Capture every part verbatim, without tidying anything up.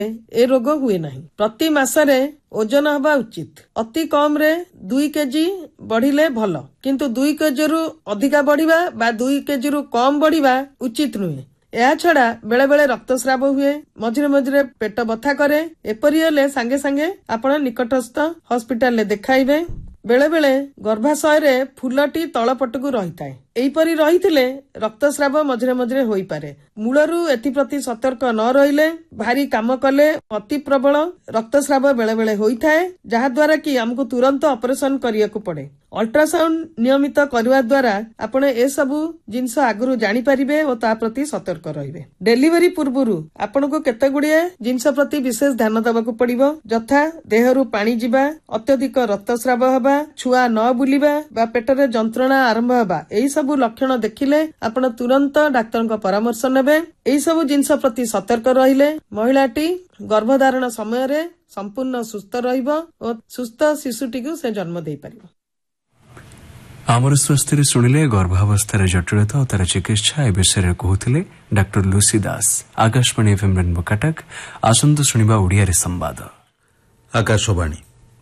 ए रोग हुए नहीं। प्रति मासरे ओजन हवा उचित। अति कम रे दुई केजी बढ़िले भल, किंतु दुई केजी रु अधिका बढ़िबा बा दुई केजी रु कम बढ़िबा उचित नुहे। ଏହା ଛଡା ବେଳେ ବେଳେ ରକ୍ତସ୍ରାବ ହୁଏ, ମଝିରେ ମଝିରେ ପେଟ ବଥା କରେ। ଏପରି ହେଲେ ସାଙ୍ଗେ ସାଙ୍ଗେ ଆପଣ ନିକଟସ୍ଥ ହସ୍ପିଟାଲରେ ଦେଖାଇବେ। ବେଳେ ବେଳେ ଗର୍ଭାଶୟରେ ଫୁଲଟି ତଳପଟକୁ ରହିଥାଏ। ଏହିପରି ରହିଥିଲେ ରକ୍ତସ୍ରାବ ମଝିରେ ମଝିରେ ହୋଇପାରେ। ମୂଳରୁ ଏଥିପ୍ରତି ସତର୍କ ନ ରହିଲେ ଭାରି କାମ କଲେ ଅତି ପ୍ରବଳ ରକ୍ତସ୍ରାବ ବେଳେ ବେଳେ ହୋଇଥାଏ, ଯାହାଦ୍ୱାରା କି ଆମକୁ ତୁରନ୍ତ ଅପରେସନ କରିବାକୁ ପଡେ। ଅଲ୍ଟ୍ରାସାଉଣ୍ଡ ନିୟମିତ କରିବା ଦ୍ୱାରା ଆପଣ ଏସବୁ ଜିନିଷ ଆଗରୁ ଜାଣିପାରିବେ ଓ ତା ପ୍ରତି ସତର୍କ ରହିବେ। ଡେଲିଭରି ପୂର୍ବରୁ ଆପଣଙ୍କୁ କେତେ ଗୁଡିଏ ଜିନିଷ ପ୍ରତି ବିଶେଷ ଧ୍ୟାନ ଦେବାକୁ ପଡିବ, ଯଥା ଦେହରୁ ପାଣି ଯିବା, ଅତ୍ୟଧିକ ରକ୍ତସ୍ରାବ ହେବା, ଛୁଆ ନ ବୁଲିବା ବା ପେଟରେ ଯନ୍ତ୍ରଣା ଆରମ୍ଭ ହେବା। ଏହି ସବୁ ଲକ୍ଷଣ ଦେଖିଲେ ଆପଣ ତୁରନ୍ତ ଡାକ୍ତରଙ୍କ ପରାମର୍ଶ ନେବେ। ଏହି ସବୁ ଜିନିଷ ପ୍ରତି ସତର୍କ ରହିଲେ ମହିଳାଟି ଗର୍ଭଧାରଣ ସମୟରେ ସମ୍ପୂର୍ଣ୍ଣ ସୁସ୍ଥ ରହିବ ଓ ସୁସ୍ଥ ଶିଶୁଟିକୁ ସେ ଜନ୍ମ ଦେଇପାରିବ। ଆମର ସ୍ୱାସ୍ଥ୍ୟରେ ଶୁଣିଲେ ଗର୍ଭାବସ୍ଥାରେ ଜଟିଳତା ଓ ତାର ଚିକିତ୍ସା ଏ ବିଷୟରେ କହୁଥିଲେ ଡାକ୍ତର Lucy Das. Akashvani FM rainbow Cuttack. ଆସନ୍ତୁ ଶୁଣିବା ଓଡ଼ିଆରେ ସମ୍ବାଦ। ଆକାଶବାଣୀ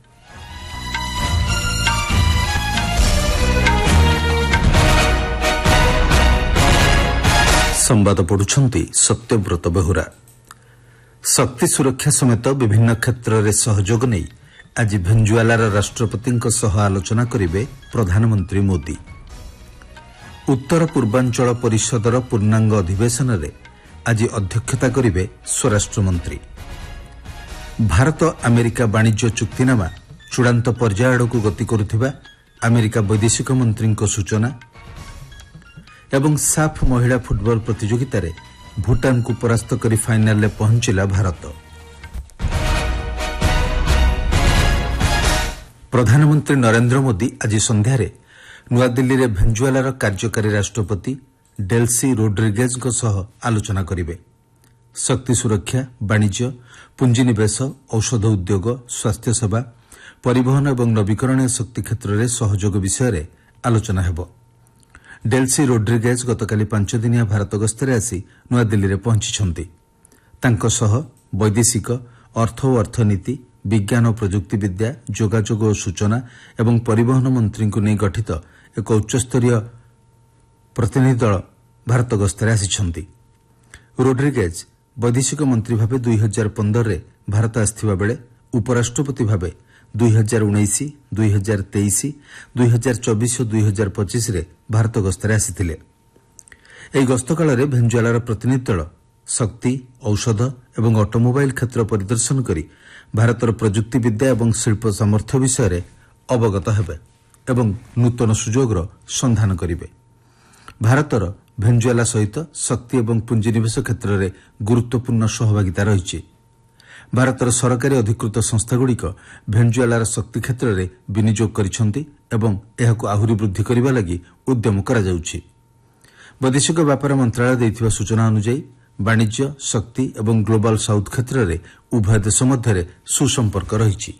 ସମ୍ବାଦ ପଢୁଛନ୍ତି ସତ୍ୟବ୍ରତ ବେହୁରା। ଶକ୍ତି ସୁରକ୍ଷା ସମେତ ବିଭିନ୍ନ କ୍ଷେତ୍ରରେ ସହଯୋଗ ନେଇ ଆଜି ଭେନେଜୁଏଲାର ରାଷ୍ଟ୍ରପତିଙ୍କ ସହ ଆଲୋଚନା କରିବେ ପ୍ରଧାନମନ୍ତ୍ରୀ ମୋଦି। ଉତ୍ତର ପୂର୍ବାଞ୍ଚଳ ପରିଷଦର ପୂର୍ଣ୍ଣାଙ୍ଗ ଅଧିବେଶନରେ ଆଜି ଅଧ୍ୟକ୍ଷତା କରିବେ ସ୍ୱରାଷ୍ଟ୍ରମନ୍ତ୍ରୀ। ଭାରତ ଆମେରିକା ବାଣିଜ୍ୟ ଚୁକ୍ତିନାମା ଚୂଡ଼ାନ୍ତ ପର୍ଯ୍ୟାୟ ଆଡ଼କୁ ଗତି କରୁଥିବା ଆମେରିକା ବୈଦେଶିକ ମନ୍ତ୍ରୀଙ୍କ ସୂଚନା ଏବଂ ସାଫ୍ ମହିଳା ଫୁଟବଲ ପ୍ରତିଯୋଗିତାରେ ଭୁଟାନକୁ ପରାସ୍ତ କରି ଫାଇନାଲରେ ପହଞ୍ଚିଲା ଭାରତ। ପ୍ରଧାନମନ୍ତ୍ରୀ ନରେନ୍ଦ୍ର ମୋଦି ଆଜି ସନ୍ଧ୍ୟାରେ ନୂଆଦିଲ୍ଲୀରେ ଭେନେଜୁଏଲାର କାର୍ଯ୍ୟକାରୀ ରାଷ୍ଟ୍ରପତି ଡେଲ୍ସି ରୋଡ୍ରିଗେଜ୍ଙ୍କ ସହ ଆଲୋଚନା କରିବେ। ଶକ୍ତି ସୁରକ୍ଷା, ବାଣିଜ୍ୟ, ପୁଞ୍ଜିନିବେଶ, ଔଷଧ ଉଦ୍ୟୋଗ, ସ୍ୱାସ୍ଥ୍ୟସେବା, ପରିବହନ ଏବଂ ନବୀକରଣୀୟ ଶକ୍ତି କ୍ଷେତ୍ରରେ ସହଯୋଗ ବିଷୟରେ ଆଲୋଚନା ହେବ। ଡେଲ୍ସି ରୋଡ୍ରିଗେଜ୍ ଗତକାଲି ପାଞ୍ଚଦିନିଆ ଭାରତ ଗସ୍ତରେ ଆସି ନୂଆଦିଲ୍ଲୀରେ ପହଞ୍ଚିଛନ୍ତି। ତାଙ୍କ ସହ ବୈଦେଶିକ, ଅର୍ଥ ଓ ଅର୍ଥନୀତି, ବିଜ୍ଞାନ ଓ ପ୍ରଯୁକ୍ତିବିଦ୍ୟା, ଯୋଗାଯୋଗ ଓ ସୂଚନା ଏବଂ ପରିବହନ ମନ୍ତ୍ରୀଙ୍କୁ ନେଇ ଗଠିତ ଏକ ଉଚ୍ଚସ୍ତରୀୟ ପ୍ରତିନିଧି ଦଳ ଭାରତ ଗସ୍ତରେ ଆସିଛନ୍ତି। ରୋଡ୍ରିଗେଜ୍ ବୈଦେଶିକ ମନ୍ତ୍ରୀ ଭାବେ ଦୁଇ ହଜାର ପନ୍ଦରରେ ଭାରତ ଆସିଥିବା ବେଳେ ଉପରାଷ୍ଟ୍ରପତି ଭାବେ ଦୁଇ ହଜାର ଉଣେଇଶ, ଦୁଇ ହଜାର ତେଇଶ, ଦୁଇ ହଜାର ଚବିଶ ଓ ଦୁଇ ହଜାର ପଚିଶରେ ଭାରତ ଗସ୍ତରେ ଆସିଥିଲେ। ଏହି ଗସ୍ତ କାଳରେ ଭେନେଜୁଏଲାର ପ୍ରତିନିଧି ଦଳ ଶକ୍ତି, ଔଷଧ ଏବଂ ଅଟୋମୋବାଇଲ୍ କ୍ଷେତ୍ର ପରିଦର୍ଶନ କରି ଭାରତର ପ୍ରଯୁକ୍ତିବିଦ୍ୟା ଏବଂ ଶିଳ୍ପ ସାମର୍ଥ୍ୟ ବିଷୟରେ ଅବଗତ ହେବେ ଏବଂ ନୂତନ ସୁଯୋଗର ସନ୍ଧାନ କରିବେ। ଭାରତର ଭେନେଜୁଏଲା ସହିତ ଶକ୍ତି ଏବଂ ପୁଞ୍ଜିନିବେଶ କ୍ଷେତ୍ରରେ ଗୁରୁତ୍ୱପୂର୍ଣ୍ଣ ସହଭାଗିତା ରହିଛି। ଭାରତର ସରକାରୀ ଅଧିକୃତ ସଂସ୍ଥାଗୁଡ଼ିକ ଭେନେଜୁଏଲାର ଶକ୍ତି କ୍ଷେତ୍ରରେ ବିନିଯୋଗ କରିଛନ୍ତି ଏବଂ ଏହାକୁ ଆହୁରି ବୃଦ୍ଧି କରିବା ଲାଗି ଉଦ୍ୟମ କରାଯାଉଛି। ବୈଦେଶିକ ବ୍ୟାପାର ମନ୍ତ୍ରଣାଳୟ ଦେଇଥିବା ସୂଚନା ଅନୁଯାୟୀ ବାଣିଜ୍ୟ, ଶକ୍ତି ଏବଂ ଗ୍ଲୋବାଲ ସାଉଥ୍ କ୍ଷେତ୍ରରେ ଉଭୟ ଦେଶ ମଧ୍ୟରେ ସୁସମ୍ପର୍କ ରହିଛି।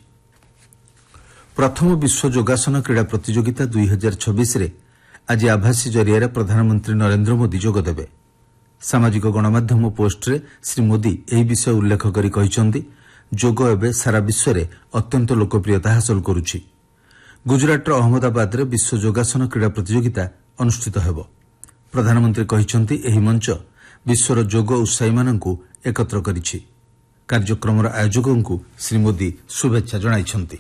ପ୍ରଥମ ବିଶ୍ୱ ଯୋଗାସନ କ୍ରୀଡ଼ା ପ୍ରତିଯୋଗିତା ଦୁଇ ହଜାର ଛବିଶରେ ଆଜି ଆଭାସୀ ଜରିଆରେ ପ୍ରଧାନମନ୍ତ୍ରୀ ନରେନ୍ଦ୍ର ମୋଦି ଯୋଗଦେବେ। ସାମାଜିକ ଗଣମାଧ୍ୟମ ପୋଷ୍ଟରେ ଶ୍ରୀ ମୋଦି ଏହି ବିଷୟ ଉଲ୍ଲେଖ କରି କହିଛନ୍ତି, ଯୋଗ ଏବେ ସାରା ବିଶ୍ୱରେ ଅତ୍ୟନ୍ତ ଲୋକପ୍ରିୟତା ହାସଲ କରୁଛି। ଗୁଜରାଟର ଅହମ୍ମଦାବାଦରେ ବିଶ୍ୱ ଯୋଗାସନ କ୍ରୀଡ଼ା ପ୍ରତିଯୋଗିତା ଅନୁଷ୍ଠିତ ହେବ। ପ୍ରଧାନମନ୍ତ୍ରୀ କହିଛନ୍ତି, ଏହି ମଞ୍ଚ ବିଶ୍ୱର ଯୋଗ ଉତ୍ସାହୀମାନଙ୍କୁ ଏକତ୍ର କରିଛି। କାର୍ଯ୍ୟକ୍ରମର ଆୟୋଜକଙ୍କୁ ଶ୍ରୀ ମୋଦି ଶୁଭେଚ୍ଛା ଜଣାଇଛନ୍ତି।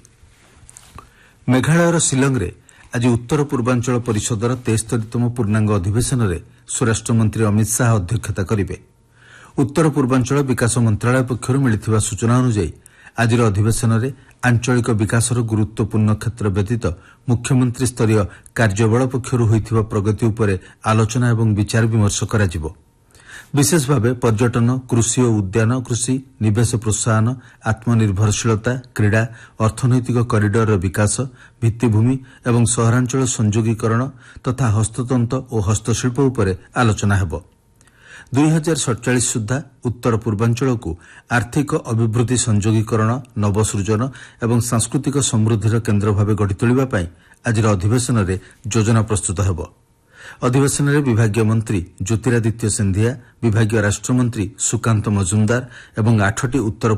ମେଘାଳୟର ଶିଲଂରେ ଆଜି ଉତ୍ତର ପୂର୍ବାଞ୍ଚଳ ପରିଷଦର ତେସ୍ତରୀତମ ପୂର୍ଣ୍ଣାଙ୍ଗ ଅଧିବେଶନରେ ସ୍ୱରାଷ୍ଟ୍ରମନ୍ତ୍ରୀ ଅମିତ ଶାହା ଅଧ୍ୟକ୍ଷତା କରିବେ। ଉତ୍ତର ପୂର୍ବାଞ୍ଚଳ ବିକାଶ ମନ୍ତ୍ରଣାଳୟ ପକ୍ଷରୁ ମିଳିଥିବା ସୂଚନା ଅନୁଯାୟୀ ଆଜିର ଅଧିବେଶନରେ ଆଞ୍ଚଳିକ ବିକାଶର ଗୁରୁତ୍ୱପୂର୍ଣ୍ଣ କ୍ଷେତ୍ର ବ୍ୟତୀତ ମୁଖ୍ୟମନ୍ତ୍ରୀ ସ୍ତରୀୟ କାର୍ଯ୍ୟବଳ ପକ୍ଷରୁ ହୋଇଥିବା ପ୍ରଗତି ଉପରେ ଆଲୋଚନା ଏବଂ ବିଚାର ବିମର୍ଶ କରାଯିବ। ବିଶେଷ ଭାବେ ପର୍ଯ୍ୟଟନ, କୃଷି ଓ ଉଦ୍ୟାନ କୃଷି, ନିବେଶ ପ୍ରୋତ୍ସାହନ, ଆତ୍ମନିର୍ଭରଶୀଳତା, କ୍ରୀଡ଼ା, ଅର୍ଥନୈତିକ କରିଡରର ବିକାଶ, ଭିତ୍ତିଭୂମି ଏବଂ ସହରାଞ୍ଚଳ ସଂଯୋଗୀକରଣ ତଥା ହସ୍ତତନ୍ତ ଓ ହସ୍ତଶିଳ୍ପ ଉପରେ ଆଲୋଚନା ହେବ। ଦୁଇ ହଜାର ସତଚାଳିଶ ସୁଦ୍ଧା ଉତ୍ତର ପୂର୍ବାଞ୍ଚଳକୁ ଆର୍ଥିକ ଅଭିବୃଦ୍ଧି ସଂଯୋଗୀକରଣ, ନବସୃଜନ ଏବଂ ସାଂସ୍କୃତିକ ସମୃଦ୍ଧିର କେନ୍ଦ୍ର ଭାବେ ଗଢ଼ି ତୋଳିବା ପାଇଁ ଆଜିର ଅଧିବେଶନରେ ଯୋଜନା ପ୍ରସ୍ତୁତ ହେବ। ଅଧିବେଶନରେ ବିଭାଗୀୟ ମନ୍ତ୍ରୀ ଜ୍ୟୋତିରାଦିତ୍ୟ ସିନ୍ଧିଆ, ବିଭାଗୀୟ ରାଷ୍ଟ୍ରମନ୍ତ୍ରୀ ସୁକାନ୍ତ ମଜୁମଦାର ଏବଂ ଆଠଟି ଉତ୍ତର